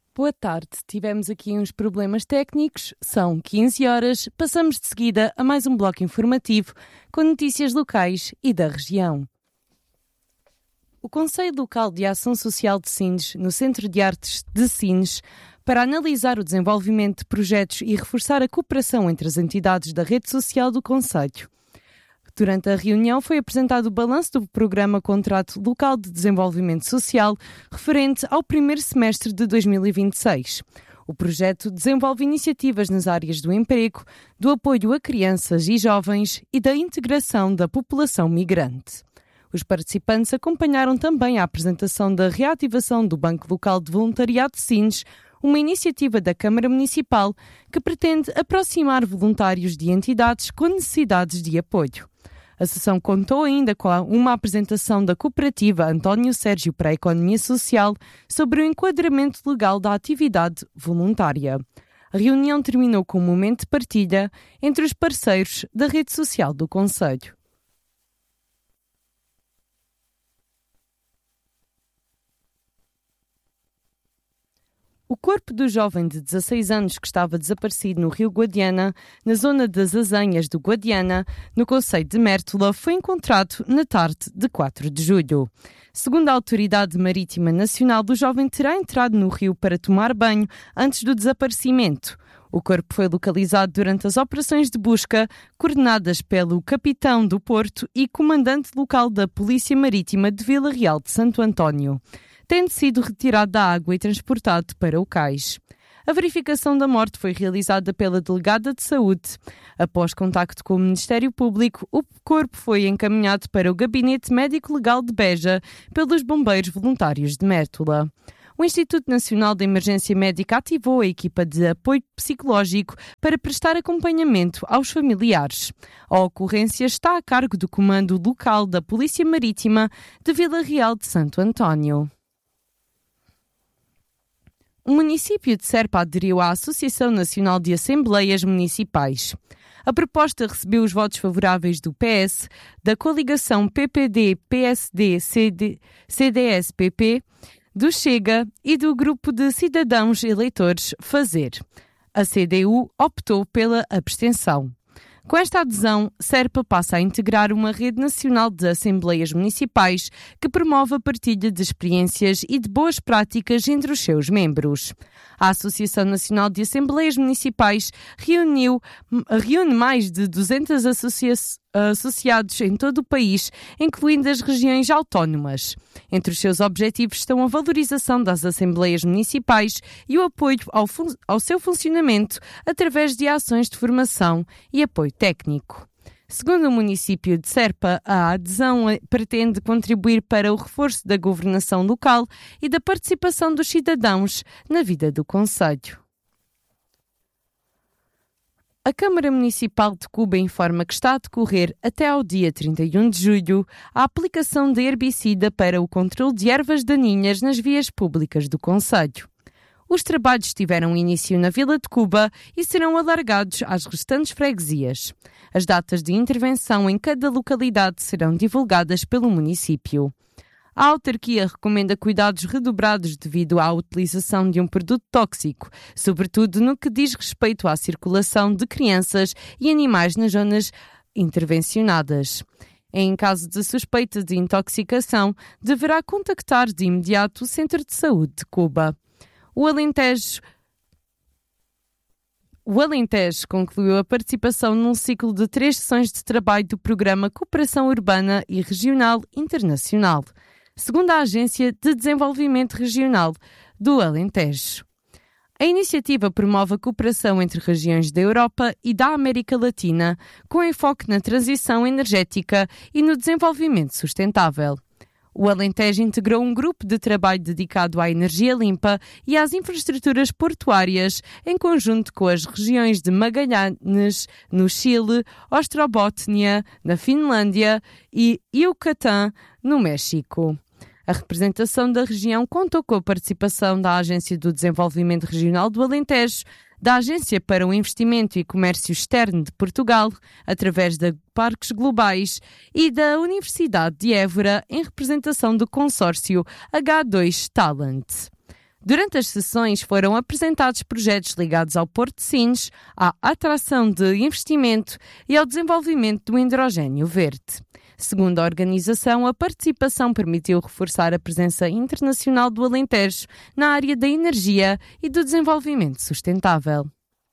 Boa tarde, tivemos aqui uns problemas técnicos, são 15 horas, passamos de seguida a mais um bloco informativo com notícias locais e da região. O Conselho Local de Ação Social de Sines, no Centro de Artes de Sines, para analisar o desenvolvimento de projetos e reforçar a cooperação entre as entidades da rede social do Conselho. Durante a reunião foi apresentado o balanço do Programa Contrato Local de Desenvolvimento Social referente ao primeiro semestre de 2026. O projeto desenvolve iniciativas nas áreas do emprego, do apoio a crianças e jovens e da integração da população migrante. Os participantes acompanharam também a apresentação da reativação do Banco Local de Voluntariado de Sines, uma iniciativa da Câmara Municipal que pretende aproximar voluntários de entidades com necessidades de apoio. A sessão contou ainda com uma apresentação da cooperativa António Sérgio para a Economia Social sobre o enquadramento legal da atividade voluntária. A reunião terminou com um momento de partilha entre os parceiros da rede social do Conselho. O corpo do jovem de 16 anos que estava desaparecido no rio Guadiana, na zona das Azenhas do Guadiana, no concelho de Mértola, foi encontrado na tarde de 4 de julho. Segundo a Autoridade Marítima Nacional, o jovem terá entrado no rio para tomar banho antes do desaparecimento. O corpo foi localizado durante as operações de busca coordenadas pelo capitão do Porto e comandante local da Polícia Marítima de Vila Real de Santo António, tendo sido retirado da água e transportado para o cais. A verificação da morte foi realizada pela Delegada de Saúde. Após contacto com o Ministério Público, o corpo foi encaminhado para o Gabinete Médico-Legal de Beja pelos Bombeiros Voluntários de Mértola. O Instituto Nacional de Emergência Médica ativou a equipa de apoio psicológico para prestar acompanhamento aos familiares. A ocorrência está a cargo do Comando Local da Polícia Marítima de Vila Real de Santo António. O município de Serpa aderiu à Associação Nacional de Assembleias Municipais. A proposta recebeu os votos favoráveis do PS, da coligação PPD-PSD-CDS-PP, do Chega e do grupo de cidadãos eleitores Fazer. A CDU optou pela abstenção. Com esta adesão, Serpa passa a integrar uma rede nacional de assembleias municipais que promove a partilha de experiências e de boas práticas entre os seus membros. A Associação Nacional de Assembleias Municipais reúne mais de 200 associados em todo o país, incluindo as regiões autónomas. Entre os seus objetivos estão a valorização das assembleias municipais e o apoio ao seu funcionamento através de ações de formação e apoio técnico. Segundo o município de Serpa, a adesão pretende contribuir para o reforço da governação local e da participação dos cidadãos na vida do concelho. A Câmara Municipal de Cuba informa que está a decorrer até ao dia 31 de julho a aplicação de herbicida para o controle de ervas daninhas nas vias públicas do concelho. Os trabalhos tiveram início na Vila de Cuba e serão alargados às restantes freguesias. As datas de intervenção em cada localidade serão divulgadas pelo município. A autarquia recomenda cuidados redobrados devido à utilização de um produto tóxico, sobretudo no que diz respeito à circulação de crianças e animais nas zonas intervencionadas. Em caso de suspeita de intoxicação, deverá contactar de imediato o Centro de Saúde de Cuba. O Alentejo concluiu a participação num ciclo de 3 sessões de trabalho do Programa Cooperação Urbana e Regional Internacional, segundo a Agência de Desenvolvimento Regional do Alentejo. A iniciativa promove a cooperação entre regiões da Europa e da América Latina, com enfoque na transição energética e no desenvolvimento sustentável. O Alentejo integrou um grupo de trabalho dedicado à energia limpa e às infraestruturas portuárias, em conjunto com as regiões de Magallanes, no Chile, Ostrobótnia, na Finlândia e Yucatán, no México. A representação da região contou com a participação da Agência do Desenvolvimento Regional do Alentejo, da Agência para o Investimento e Comércio Externo de Portugal, através de Parques Globais, e da Universidade de Évora, em representação do consórcio H2 Talent. Durante as sessões foram apresentados projetos ligados ao Porto de Sines, à atração de investimento e ao desenvolvimento do hidrogênio verde. Segundo a organização, a participação permitiu reforçar a presença internacional do Alentejo na área da energia e do desenvolvimento sustentável.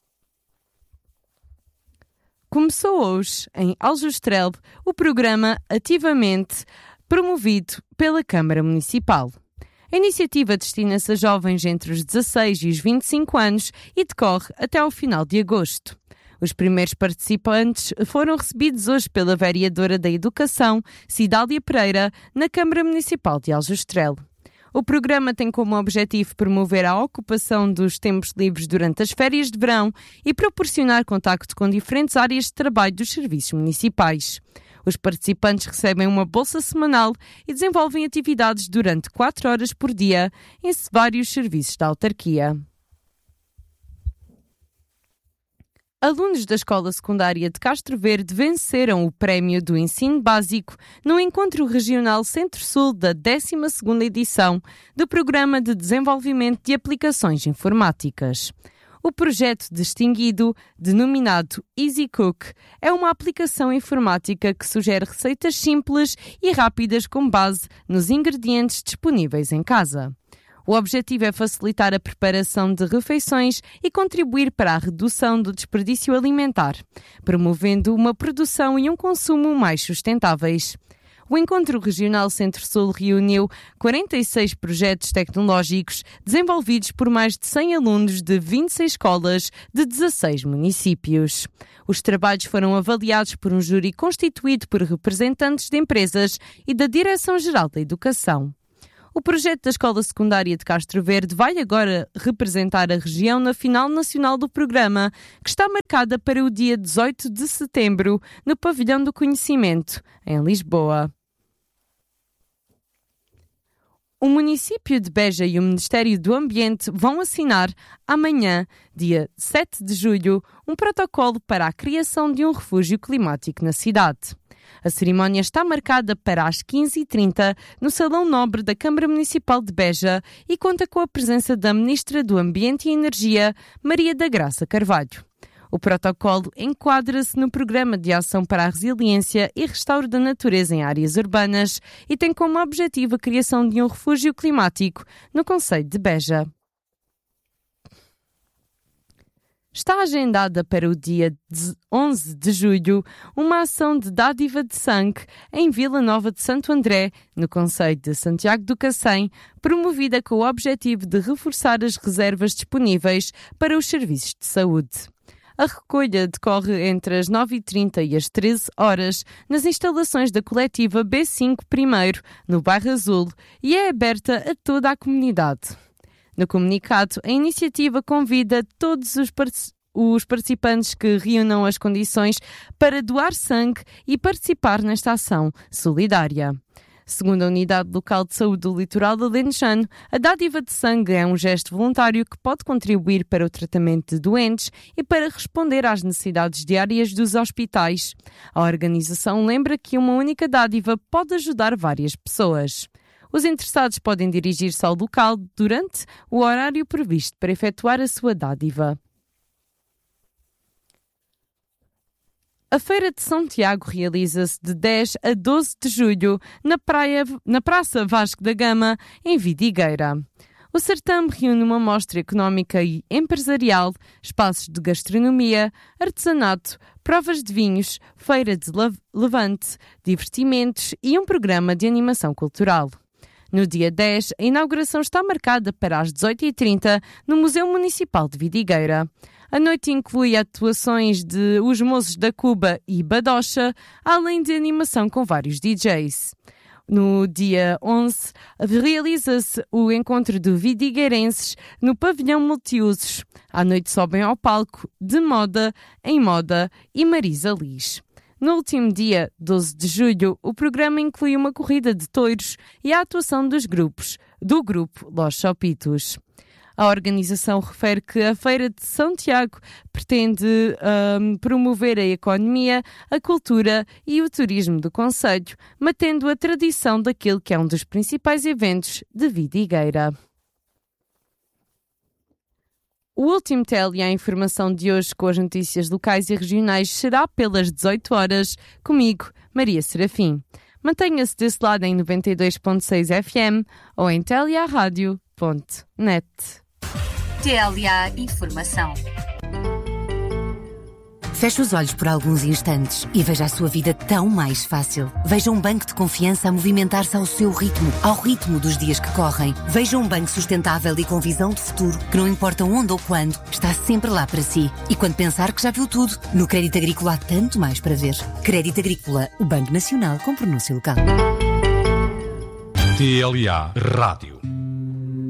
Começou hoje, em Aljustrel, o programa Ativamente, promovido pela Câmara Municipal. A iniciativa destina-se a jovens entre os 16 e os 25 anos e decorre até ao final de agosto. Os primeiros participantes foram recebidos hoje pela vereadora da Educação, Cidália Pereira, na Câmara Municipal de Aljustrel. O programa tem como objetivo promover a ocupação dos tempos livres durante as férias de verão e proporcionar contacto com diferentes áreas de trabalho dos serviços municipais. Os participantes recebem uma bolsa semanal e desenvolvem atividades durante 4 horas por dia em vários serviços da autarquia. Alunos da Escola Secundária de Castro Verde venceram o Prémio do Ensino Básico no Encontro Regional Centro-Sul da 12ª edição do Programa de Desenvolvimento de Aplicações Informáticas. O projeto distinguido, denominado Easy Cook, é uma aplicação informática que sugere receitas simples e rápidas com base nos ingredientes disponíveis em casa. O objetivo é facilitar a preparação de refeições e contribuir para a redução do desperdício alimentar, promovendo uma produção e um consumo mais sustentáveis. O Encontro Regional Centro-Sul reuniu 46 projetos tecnológicos desenvolvidos por mais de 100 alunos de 26 escolas de 16 municípios. Os trabalhos foram avaliados por um júri constituído por representantes de empresas e da Direção-Geral da Educação. O projeto da Escola Secundária de Castro Verde vai agora representar a região na final nacional do programa, que está marcada para o dia 18 de setembro, no Pavilhão do Conhecimento, em Lisboa. O município de Beja e o Ministério do Ambiente vão assinar amanhã, dia 7 de julho, um protocolo para a criação de um refúgio climático na cidade. A cerimónia está marcada para as 15h30 no Salão Nobre da Câmara Municipal de Beja e conta com a presença da Ministra do Ambiente e Energia, Maria da Graça Carvalho. O protocolo enquadra-se no Programa de Ação para a Resiliência e Restauro da Natureza em Áreas Urbanas e tem como objetivo a criação de um refúgio climático no concelho de Beja. Está agendada para o dia 11 de julho uma ação de dádiva de sangue em Vila Nova de Santo André, no concelho de Santiago do Cacém, promovida com o objetivo de reforçar as reservas disponíveis para os serviços de saúde. A recolha decorre entre as 9h30 e as 13 horas nas instalações da coletiva B5 Primeiro, no Bairro Azul, e é aberta a toda a comunidade. No comunicado, a iniciativa convida todos os participantes que reúnam as condições para doar sangue e participar nesta ação solidária. Segundo a Unidade Local de Saúde do Litoral alentejano, a dádiva de sangue é um gesto voluntário que pode contribuir para o tratamento de doentes e para responder às necessidades diárias dos hospitais. A organização lembra que uma única dádiva pode ajudar várias pessoas. Os interessados podem dirigir-se ao local durante o horário previsto para efetuar a sua dádiva. A Feira de São Tiago realiza-se de 10 a 12 de julho na Praça Vasco da Gama, em Vidigueira. O certame reúne uma mostra económica e empresarial, espaços de gastronomia, artesanato, provas de vinhos, feira de levante, divertimentos e um programa de animação cultural. No dia 10, a inauguração está marcada para as 18h30 no Museu Municipal de Vidigueira. A noite inclui atuações de Os Moços da Cuba e Badocha, além de animação com vários DJs. No dia 11, realiza-se o encontro de vidigueirenses no pavilhão multiusos. À noite sobem ao palco De Moda, Em Moda e Marisa Liz. No último dia, 12 de julho, o programa inclui uma corrida de touros e a atuação do grupo Los Chopitos. A organização refere que a Feira de São Tiago pretende promover a economia, a cultura e o turismo do concelho, mantendo a tradição daquele que é um dos principais eventos de Vidigueira. O último TLA Informação de hoje com as notícias locais e regionais será pelas 18 horas, comigo, Maria Serafim. Mantenha-se desse lado em 92.6 FM ou em tlearadio.net. TLA Informação. Feche os olhos por alguns instantes e veja a sua vida tão mais fácil. Veja um banco de confiança a movimentar-se ao seu ritmo, ao ritmo dos dias que correm. Veja um banco sustentável e com visão de futuro, que não importa onde ou quando, está sempre lá para si. E quando pensar que já viu tudo, no Crédito Agrícola há tanto mais para ver. Crédito Agrícola, o Banco Nacional com pronúncia local. TLA Rádio.